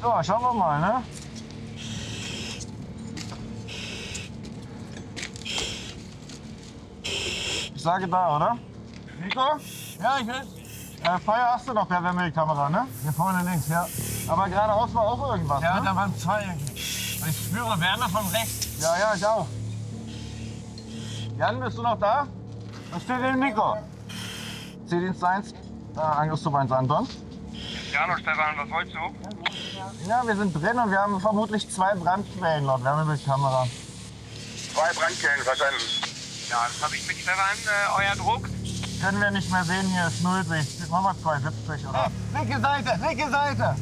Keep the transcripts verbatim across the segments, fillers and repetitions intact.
So, schauen wir mal, ne? Ich sage da, oder? Nico? Ja, ich will. Äh, Feuer hast du noch per Wärmekamera, ne? Hier vorne links, ja. Aber geradeaus war auch irgendwas, Ja, ne? da waren zwei. Ich spüre Wärme von rechts. Ja, ja, ich auch. Jan, bist du noch da? Da steht der Nico. Zieldienst eins, äh, Angriffsgruppe eins Anton. Jan und Stefan, was wolltest du? Ja, wir sind drin und wir haben vermutlich zwei Brandquellen laut Wärmebildkamera. Zwei Brandquellen, verstanden. Ja, das habe ich mit Stefan, äh, euer Druck. Können wir nicht mehr sehen, hier ist Nullsicht. Machen wir zwei siebzig, oder? Hey, linke Seite, linke Seite.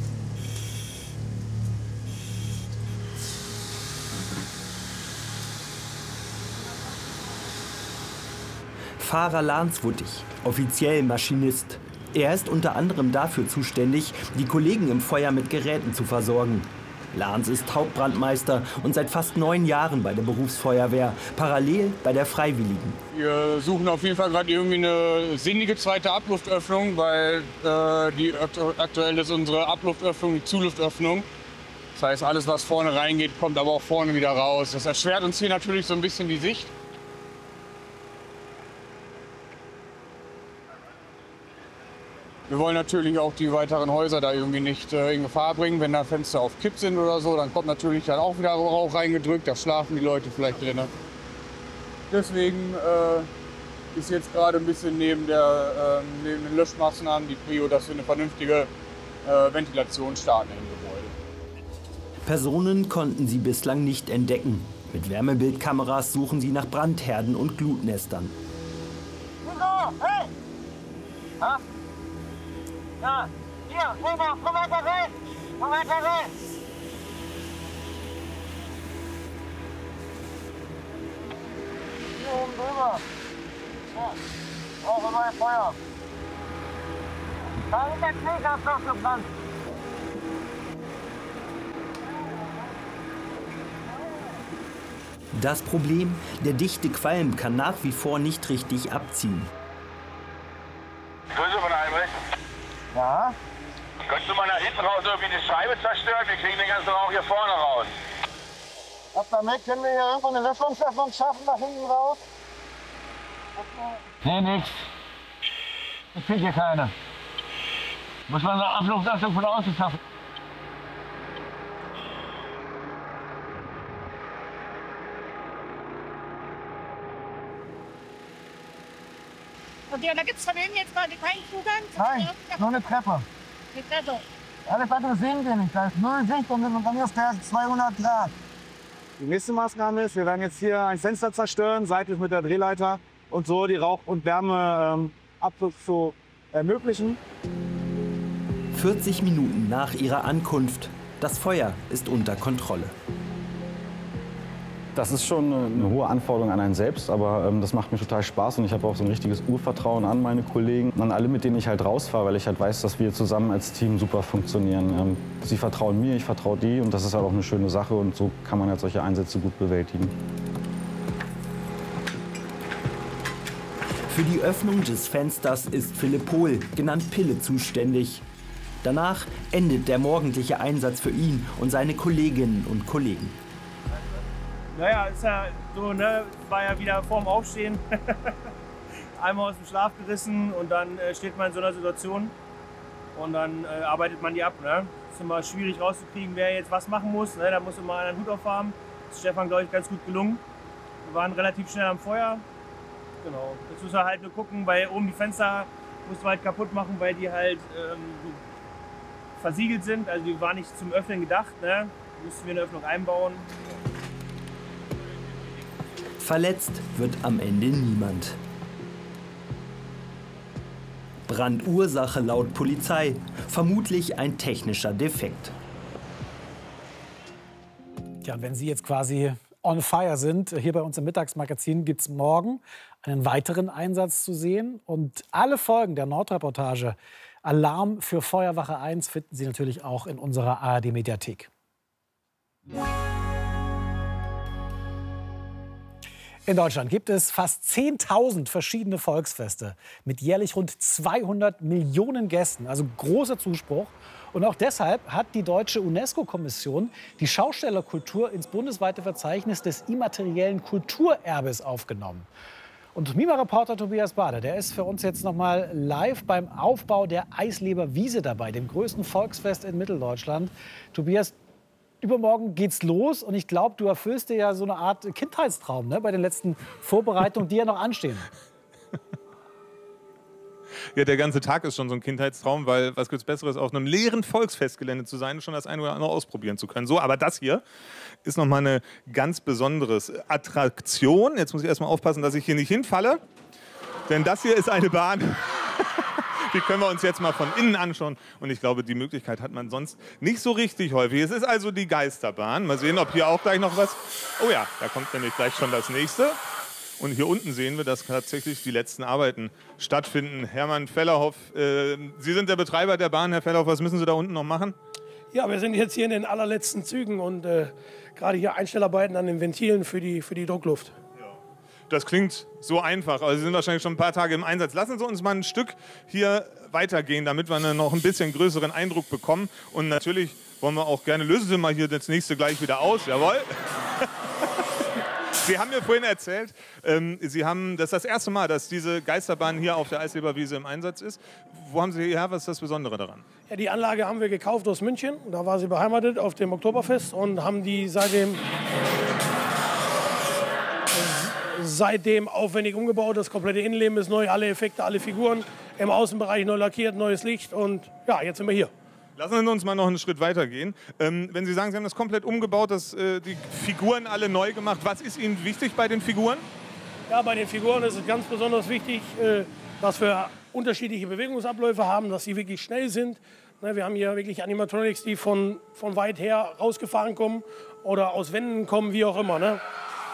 Fahrer Lans Wuttig, offiziell Maschinist. Er ist unter anderem dafür zuständig, die Kollegen im Feuer mit Geräten zu versorgen. Lans ist Hauptbrandmeister und seit fast neun Jahren bei der Berufsfeuerwehr, parallel bei der Freiwilligen. Wir suchen auf jeden Fall gerade irgendwie eine sinnige zweite Abluftöffnung, weil äh, die aktuell ist unsere Abluftöffnung die Zuluftöffnung. Das heißt, alles, was vorne reingeht, kommt aber auch vorne wieder raus. Das erschwert uns hier natürlich so ein bisschen die Sicht. Wir wollen natürlich auch die weiteren Häuser da irgendwie nicht äh, in Gefahr bringen. Wenn da Fenster auf Kipp sind oder so, dann kommt natürlich dann auch wieder Rauch reingedrückt. Da schlafen die Leute vielleicht drin. Deswegen äh, ist jetzt gerade ein bisschen neben, der, äh, neben den Löschmaßnahmen die Prio, dass wir eine vernünftige äh, Ventilation starten im Gebäude. Personen konnten sie bislang nicht entdecken. Mit Wärmebildkameras suchen sie nach Brandherden und Glutnestern. Nico, hey! Ha? Ja, hier, komm mal, komm weiter rein! Komm weiter rein! Hier oben drüber. Ja, auch immer ein Feuer. Da ist der Trägerstoff gebrannt. Das Problem, der dichte Qualm kann nach wie vor nicht richtig abziehen. Grüße von Albrecht. Ja? Könntest du mal nach hinten raus irgendwie die Scheibe zerstören? Wir kriegen den ganzen Rauch hier vorne raus. Was damit? Können wir hier irgendwo eine Lüftungsöffnung schaffen, nach hinten raus? Nee, nix. Ich krieg hier keine. Muss man eine Abluftöffnung von außen schaffen. Und ja, da gibt es von innen jetzt mal keinen Zugang? Nein, nur eine Treppe. Eine Treppe. Alles andere sehen wir nicht. Da ist null Sicht und dann ist der zweihundert Grad. Die nächste Maßnahme ist, wir werden jetzt hier ein Fenster zerstören, seitlich mit der Drehleiter und so die Rauch- und Wärmeabfluss zu ermöglichen. vierzig Minuten nach ihrer Ankunft. Das Feuer ist unter Kontrolle. Das ist schon eine hohe Anforderung an einen selbst, aber ähm, das macht mir total Spaß und ich habe auch so ein richtiges Urvertrauen an meine Kollegen, an alle, mit denen ich halt rausfahre, weil ich halt weiß, dass wir zusammen als Team super funktionieren. Ähm, sie vertrauen mir, ich vertraue die und das ist halt auch eine schöne Sache und so kann man halt solche Einsätze gut bewältigen. Für die Öffnung des Fensters ist Philipp Pohl, genannt Pille, zuständig. Danach endet der morgendliche Einsatz für ihn und seine Kolleginnen und Kollegen. Naja, ist ja so, ne, war ja wieder vorm Aufstehen. Einmal aus dem Schlaf gerissen und dann äh, steht man in so einer Situation und dann äh, arbeitet man die ab. Ne? Ist immer schwierig rauszukriegen, wer jetzt was machen muss. Ne? Da muss immer einer einen Hut aufhaben. Das ist Stefan, glaube ich, ganz gut gelungen. Wir waren relativ schnell am Feuer. Genau. Jetzt müssen wir halt nur gucken, weil oben die Fenster mussten wir halt kaputt machen, weil die halt ähm, versiegelt sind. Also die waren nicht zum Öffnen gedacht. Ne? Mussten wir eine Öffnung einbauen. Verletzt wird am Ende niemand. Brandursache laut Polizei, vermutlich ein technischer Defekt. Ja, wenn Sie jetzt quasi on fire sind, hier bei uns im Mittagsmagazin gibt es morgen einen weiteren Einsatz zu sehen. Und alle Folgen der Nordreportage Alarm für Feuerwache eins finden Sie natürlich auch in unserer A R D-Mediathek. In Deutschland gibt es fast zehntausend verschiedene Volksfeste mit jährlich rund zweihundert Millionen Gästen, also großer Zuspruch. Und auch deshalb hat die deutsche UNESCO-Kommission die Schaustellerkultur ins bundesweite Verzeichnis des immateriellen Kulturerbes aufgenommen. Und Mima-Reporter Tobias Bader, der ist für uns jetzt noch mal live beim Aufbau der Eisleber Wiese dabei, dem größten Volksfest in Mitteldeutschland. Tobias, übermorgen geht's los und ich glaube, du erfüllst dir ja so eine Art Kindheitstraum, ne, bei den letzten Vorbereitungen, die ja noch anstehen. Ja, der ganze Tag ist schon so ein Kindheitstraum, weil was gibt's Besseres, auf einem leeren Volksfestgelände zu sein und schon das eine oder andere ausprobieren zu können. So, aber das hier ist noch mal eine ganz besondere Attraktion. Jetzt muss ich erst mal aufpassen, dass ich hier nicht hinfalle, denn das hier ist eine Bahn. Die können wir uns jetzt mal von innen anschauen. Und ich glaube, die Möglichkeit hat man sonst nicht so richtig häufig. Es ist also die Geisterbahn. Mal sehen, ob hier auch gleich noch was... Oh ja, da kommt nämlich gleich schon das nächste. Und hier unten sehen wir, dass tatsächlich die letzten Arbeiten stattfinden. Hermann Fellerhoff, äh, Sie sind der Betreiber der Bahn. Herr Fellerhoff, was müssen Sie da unten noch machen? Ja, wir sind jetzt hier in den allerletzten Zügen und äh, gerade hier Einstellarbeiten an den Ventilen für die, für die Druckluft. Das klingt so einfach, aber Sie sind wahrscheinlich schon ein paar Tage im Einsatz. Lassen Sie uns mal ein Stück hier weitergehen, damit wir noch ein bisschen größeren Eindruck bekommen. Und natürlich wollen wir auch gerne, lösen Sie mal hier das nächste gleich wieder aus. Jawohl. Sie haben mir vorhin erzählt, ähm, Sie haben, das ist das erste Mal, dass diese Geisterbahn hier auf der Eisleberwiese im Einsatz ist. Wo haben Sie her? Was ist das Besondere daran? Ja, die Anlage haben wir gekauft aus München. Da war sie beheimatet auf dem Oktoberfest und haben die seitdem... Seitdem aufwendig umgebaut, das komplette Innenleben ist neu, alle Effekte, alle Figuren, im Außenbereich neu lackiert, neues Licht und ja, jetzt sind wir hier. Lassen Sie uns mal noch einen Schritt weiter gehen. Ähm, wenn Sie sagen, Sie haben das komplett umgebaut, das, äh, die Figuren alle neu gemacht, was ist Ihnen wichtig bei den Figuren? Ja, bei den Figuren ist es ganz besonders wichtig, äh, dass wir unterschiedliche Bewegungsabläufe haben, dass sie wirklich schnell sind. Ne, wir haben hier wirklich Animatronics, die von, von weit her rausgefahren kommen oder aus Wänden kommen, wie auch immer. Ne?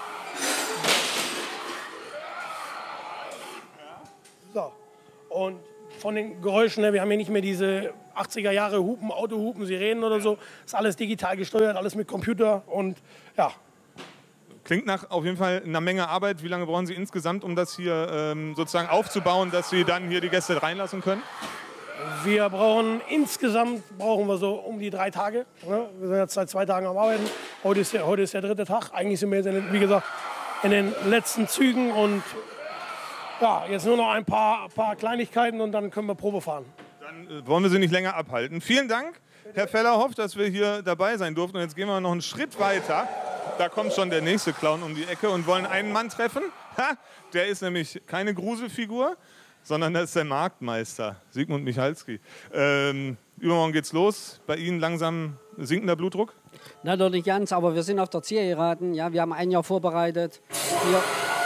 So. Und von den Geräuschen, ne, wir haben hier nicht mehr diese achtziger Jahre Hupen, Autohupen, Sirenen oder so. Ist alles digital gesteuert, alles mit Computer und ja. Klingt nach auf jeden Fall einer Menge Arbeit. Wie lange brauchen Sie insgesamt, um das hier ähm, sozusagen aufzubauen, dass Sie dann hier die Gäste reinlassen können? Wir brauchen insgesamt brauchen wir so um die drei Tage. Ne? Wir sind jetzt seit zwei Tagen am Arbeiten. Heute ist der, heute ist der dritte Tag. Eigentlich sind wir jetzt, in den, wie gesagt, in den letzten Zügen und ja, jetzt nur noch ein paar, paar Kleinigkeiten und dann können wir Probe fahren. Dann äh, wollen wir Sie nicht länger abhalten. Vielen Dank, Herr Fellerhoff, dass wir hier dabei sein durften. Und jetzt gehen wir noch einen Schritt weiter. Da kommt schon der nächste Clown um die Ecke und wollen einen Mann treffen. Ha, der ist nämlich keine Gruselfigur, sondern das ist der Marktmeister, Sigmund Michalski. Ähm, übermorgen geht's los. Bei Ihnen langsam sinkender Blutdruck? Na, doch nicht ganz, aber wir sind auf der Zielgeraden. Ja, wir haben ein Jahr vorbereitet, hier,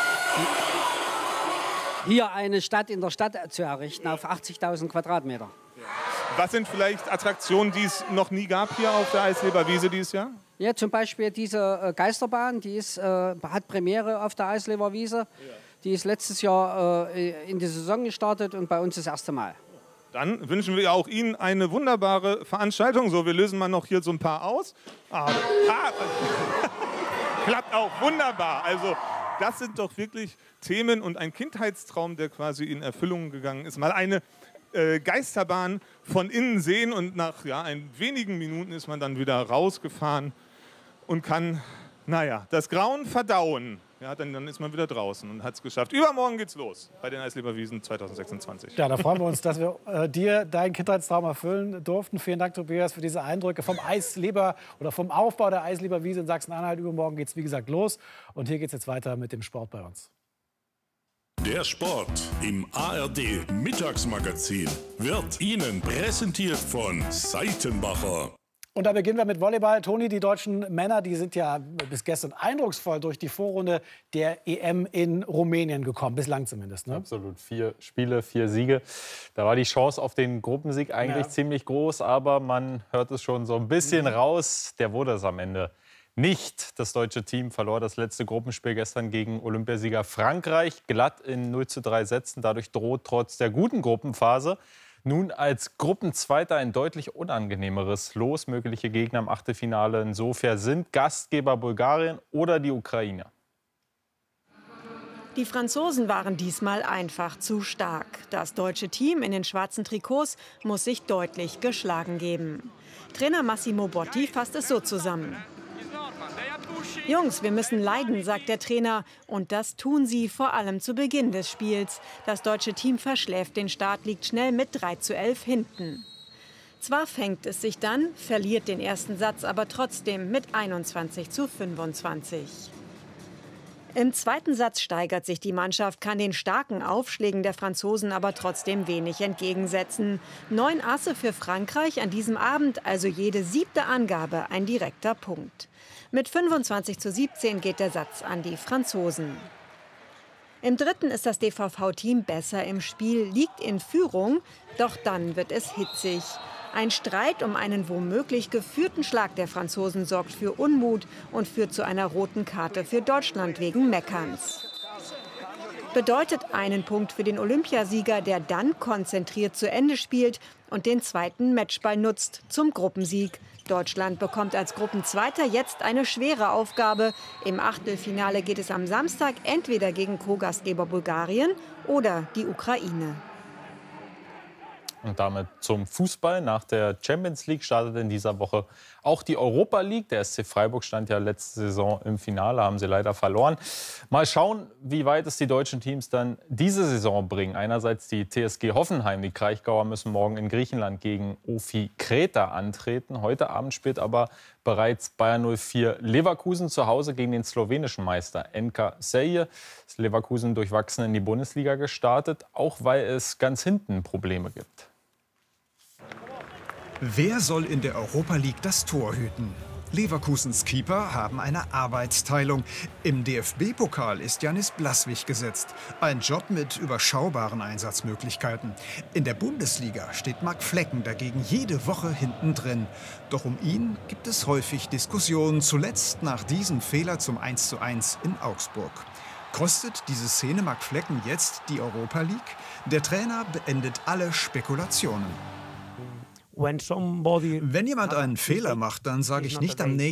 hier eine Stadt in der Stadt zu errichten auf achtzigtausend Quadratmeter. Was sind vielleicht Attraktionen, die es noch nie gab hier auf der Eisleberwiese dieses Jahr? Ja, zum Beispiel diese äh, Geisterbahn, die ist, äh, hat Premiere auf der Eisleberwiese. Ja. Die ist letztes Jahr äh, in die Saison gestartet und bei uns das erste Mal. Dann wünschen wir auch Ihnen eine wunderbare Veranstaltung. So, wir lösen mal noch hier so ein paar aus. Ah, ah, klappt auch wunderbar. Also das sind doch wirklich Themen und ein Kindheitstraum, der quasi in Erfüllung gegangen ist. Mal eine äh, Geisterbahn von innen sehen und nach ja, ein wenigen Minuten ist man dann wieder rausgefahren und kann, naja, das Grauen verdauen. Ja, dann, dann ist man wieder draußen und hat es geschafft. Übermorgen geht's los bei den Eisleberwiesen zweitausendsechsundzwanzig. Ja, da freuen wir uns, dass wir äh, dir deinen Kindheitstraum erfüllen durften. Vielen Dank, Tobias, für diese Eindrücke vom Eisleber oder vom Aufbau der Eisleberwiese in Sachsen-Anhalt. Übermorgen geht's wie gesagt los und hier geht's jetzt weiter mit dem Sport bei uns. Der Sport im A R D Mittagsmagazin wird Ihnen präsentiert von Seitenbacher. Und da beginnen wir mit Volleyball. Toni, die deutschen Männer, die sind ja bis gestern eindrucksvoll durch die Vorrunde der E M in Rumänien gekommen, bislang zumindest. Ne? Absolut, vier Spiele, vier Siege. Da war die Chance auf den Gruppensieg eigentlich ja. ziemlich groß, aber man hört es schon so ein bisschen mhm. raus. Der wurde es am Ende nicht. Das deutsche Team verlor das letzte Gruppenspiel gestern gegen Olympiasieger Frankreich glatt in null zu drei Sätzen. Dadurch droht trotz der guten Gruppenphase nun als Gruppenzweiter ein deutlich unangenehmeres Los. Mögliche Gegner im Achtelfinale insofern sind Gastgeber Bulgarien oder die Ukraine. Die Franzosen waren diesmal einfach zu stark. Das deutsche Team in den schwarzen Trikots muss sich deutlich geschlagen geben. Trainer Massimo Botti fasst es so zusammen. Jungs, wir müssen leiden, sagt der Trainer. Und das tun sie vor allem zu Beginn des Spiels. Das deutsche Team verschläft den Start, liegt schnell mit drei zu elf hinten. Zwar fängt es sich dann, verliert den ersten Satz aber trotzdem mit einundzwanzig zu fünfundzwanzig. Im zweiten Satz steigert sich die Mannschaft, kann den starken Aufschlägen der Franzosen aber trotzdem wenig entgegensetzen. Neun Asse für Frankreich an diesem Abend, also jede siebte Angabe ein direkter Punkt. Mit fünfundzwanzig zu siebzehn geht der Satz an die Franzosen. Im dritten ist das D V V-Team besser im Spiel, liegt in Führung, doch dann wird es hitzig. Ein Streit um einen womöglich geführten Schlag der Franzosen sorgt für Unmut und führt zu einer roten Karte für Deutschland wegen Meckerns. Bedeutet einen Punkt für den Olympiasieger, der dann konzentriert zu Ende spielt und den zweiten Matchball nutzt zum Gruppensieg. Deutschland bekommt als Gruppenzweiter jetzt eine schwere Aufgabe. Im Achtelfinale geht es am Samstag entweder gegen Co-Gastgeber Bulgarien oder die Ukraine. Und damit zum Fußball. Nach der Champions League startet in dieser Woche auch die Europa League. Der S C Freiburg stand ja letzte Saison im Finale, haben sie leider verloren. Mal schauen, wie weit es die deutschen Teams dann diese Saison bringen. Einerseits die T S G Hoffenheim. Die Kraichgauer müssen morgen in Griechenland gegen Ofi Kreta antreten. Heute Abend spielt aber bereits Bayer null vier Leverkusen zu Hause gegen den slowenischen Meister N K Celje. Ist Leverkusen durchwachsen in die Bundesliga gestartet, auch weil es ganz hinten Probleme gibt. Wer soll in der Europa League das Tor hüten? Leverkusens Keeper haben eine Arbeitsteilung. Im D F B-Pokal ist Janis Blaswig gesetzt. Ein Job mit überschaubaren Einsatzmöglichkeiten. In der Bundesliga steht Marc Flecken dagegen jede Woche hinten drin. Doch um ihn gibt es häufig Diskussionen, zuletzt nach diesem Fehler zum eins zu eins in Augsburg. Kostet diese Szene Marc Flecken jetzt die Europa League? Der Trainer beendet alle Spekulationen. Wenn jemand einen Fehler macht, dann sage ich nicht am nächsten